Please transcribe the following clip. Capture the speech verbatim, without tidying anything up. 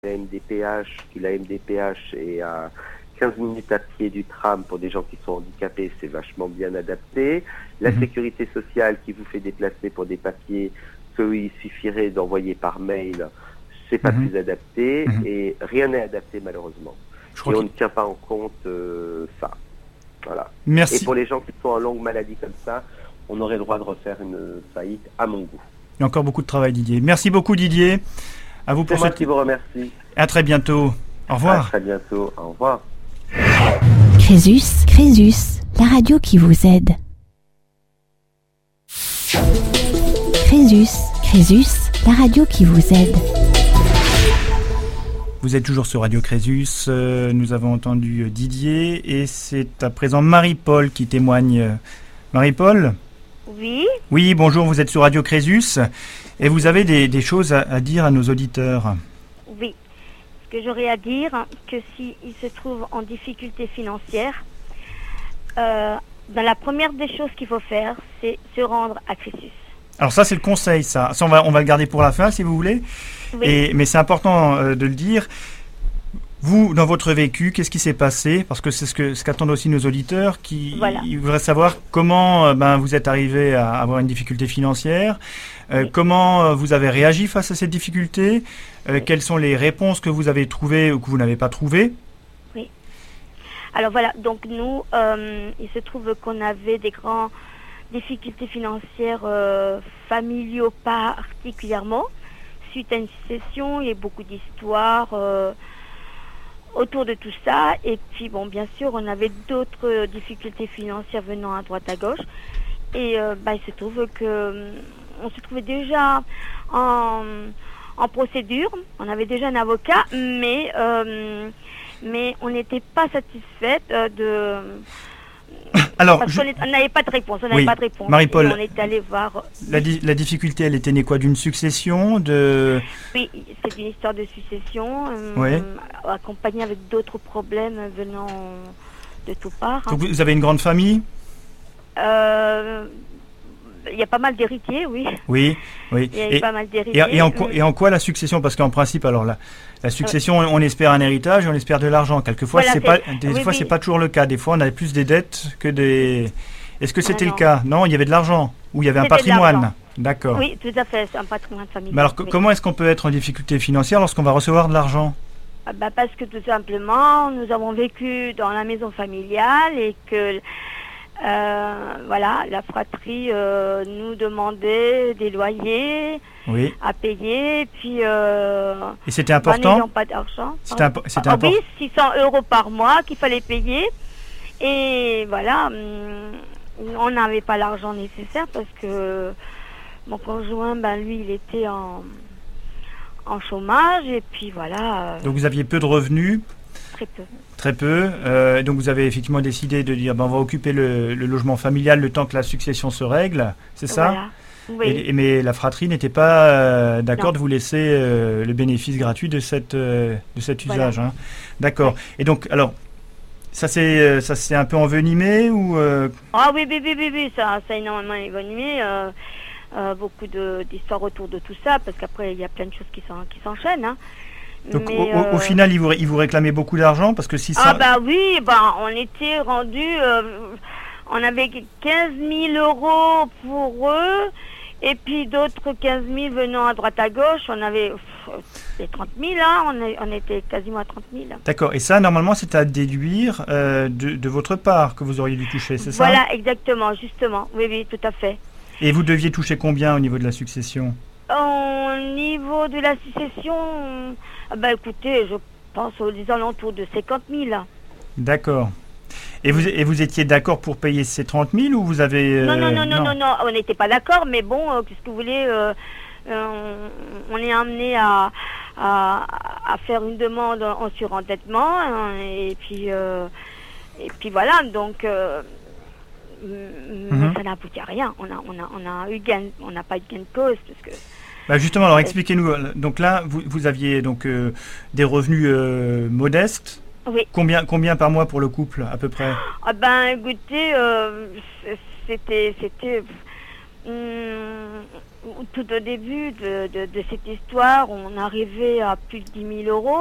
la M D P H, qui la M D P H est à quinze minutes à pied du tram pour des gens qui sont handicapés, c'est vachement bien adapté. La mmh. sécurité sociale qui vous fait déplacer pour des papiers qu'il suffirait d'envoyer par mail, c'est pas mmh. plus adapté mmh. et rien n'est adapté malheureusement. Je et on ne tient pas en compte euh, ça. Voilà. Merci. Et pour les gens qui sont en longue maladie comme ça, on aurait le droit de refaire une faillite à mon goût. Il y a encore beaucoup de travail, Didier. Merci beaucoup, Didier. À vous pour C'est moi cette... qui vous remercie. À très bientôt. Au revoir. À très bientôt. Au revoir. Crésus, Crésus, la radio qui vous aide. Crésus, Crésus, la radio qui vous aide. Vous êtes toujours sur Radio Crésus. Euh, nous avons entendu Didier et c'est à présent Marie-Paul qui témoigne. Marie-Paul ? Oui. Oui, bonjour, vous êtes sur Radio Crésus et vous avez des, des choses à, à dire à nos auditeurs. Oui. Ce que j'aurais à dire, que s'ils se trouvent en difficulté financière, euh, ben la première des choses qu'il faut faire, c'est se rendre à Crésus. Alors ça, c'est le conseil, ça. Ça on, va, on va le garder pour la fin, si vous voulez. Oui. Et, mais c'est important euh, de le dire. Vous, dans votre vécu, qu'est-ce qui s'est passé ? Parce que c'est ce, que, ce qu'attendent aussi nos auditeurs, qui voilà. ils voudraient savoir comment euh, ben, vous êtes arrivé à avoir une difficulté financière, euh, oui. comment euh, vous avez réagi face à cette difficulté, euh, oui. quelles sont les réponses que vous avez trouvées ou que vous n'avez pas trouvées. Oui. Alors voilà, donc nous, euh, il se trouve qu'on avait des grandes difficultés financières euh, familiaux particulièrement. Suite à une succession, il y a beaucoup d'histoires euh, autour de tout ça. Et puis, bon, bien sûr, on avait d'autres euh, difficultés financières venant à droite à gauche. Et euh, bah, il se trouve que euh, on se trouvait déjà en, en procédure. On avait déjà un avocat, mais, euh, mais on n'était pas satisfaite euh, de... Alors, Parce je... qu'on n'avait pas de réponse. On n'avait oui. pas de réponse. Marie-Paul, on est allé voir. La, di- la difficulté, elle était née quoi ? D'une succession de... Oui, c'est une histoire de succession, euh, oui. accompagnée avec d'autres problèmes venant de toutes parts. Donc vous avez une grande famille ? euh, Il y a pas mal d'héritiers, oui. Oui, oui. Il y a et, pas mal d'héritiers. Et, et, en quoi, et en quoi la succession ? Parce qu'en principe, alors la, la succession, on, on espère un héritage, on espère de l'argent. Quelquefois, voilà, c'est c'est... pas, des oui, fois, oui. c'est pas toujours le cas. Des fois, on a plus des dettes que des. Est-ce que c'était ah, le cas ? Non, il y avait de l'argent ou il y avait c'était un patrimoine. D'accord. Oui, tout à fait, c'est un patrimoine familial. Mais alors, oui. comment est-ce qu'on peut être en difficulté financière lorsqu'on va recevoir de l'argent ? ah, bah, parce que tout simplement, nous avons vécu dans la maison familiale et que euh, voilà, la fratrie euh, nous demandait des loyers oui. à payer, puis euh, et c'était important. N'ayant pas d'argent. C'était, impo- c'était ah, important. Oui, six cents euros par mois qu'il fallait payer, et voilà, hum, on n'avait pas l'argent nécessaire parce que mon conjoint, ben lui, il était en en chômage, et puis voilà. Donc vous aviez peu de revenus. Très peu. Très peu. Euh, donc vous avez effectivement décidé de dire ben, on va occuper le, le logement familial le temps que la succession se règle, c'est ça ? Voilà. Oui. Et, mais la fratrie n'était pas euh, d'accord non. de vous laisser euh, le bénéfice gratuit de, cette, euh, de cet voilà. usage. Hein. D'accord. Ouais. Et donc, alors, ça s'est, ça s'est un peu envenimé ou euh... Ah oui, oui, oui, oui, oui, ça, ça a énormément envenimé. Euh, euh, beaucoup de, d'histoires autour de tout ça, parce qu'après, il y a plein de choses qui, sont, qui s'enchaînent. Hein. Donc Mais, au, euh... au final, ils vous, ils vous réclamaient beaucoup d'argent parce que si ça... Ah bah oui, bah, on était rendu, euh, on avait quinze mille euros pour eux, et puis d'autres quinze mille venant à droite à gauche, on avait pff, les trente mille, hein, on, est, on était quasiment à trente mille. D'accord, et ça, normalement, c'est à déduire euh, de, de votre part que vous auriez dû toucher, c'est voilà, ça ? Voilà, exactement, justement, oui, oui, tout à fait. Et vous deviez toucher combien au niveau de la succession ? Au niveau de la succession, bah écoutez, je pense aux alentours de cinquante mille. D'accord. Et vous, et vous étiez d'accord pour payer ces trente mille ou vous avez... Euh, non, non, non, non, non, non, on n'était pas d'accord, mais bon, euh, qu'est-ce que vous voulez, euh, euh, on est amené à, à, à faire une demande en surendettement, hein, et puis, euh, et puis voilà, donc... Euh, mais mm-hmm. ça n'a abouti à rien. On a, on a, on a eu gain, on n'a pas eu gain de cause parce que. Bah justement, alors expliquez-nous. Donc là, vous, vous aviez donc euh, des revenus euh, modestes. Oui. Combien, combien par mois pour le couple à peu près ? Ah ben, écoutez, euh, c'était, c'était. Hum, tout au début de, de, de cette histoire, on arrivait à plus de dix mille euros.